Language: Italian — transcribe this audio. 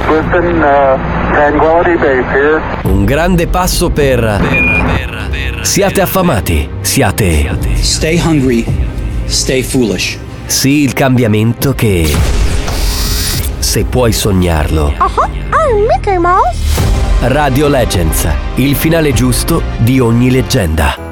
Listen, Tranquility Base here. Un grande passo per... Siate affamati, siate... Stay hungry, stay foolish. Sì, il cambiamento che... Se puoi sognarlo. I'm Mickey Mouse. Radio Legends, il finale giusto di ogni leggenda.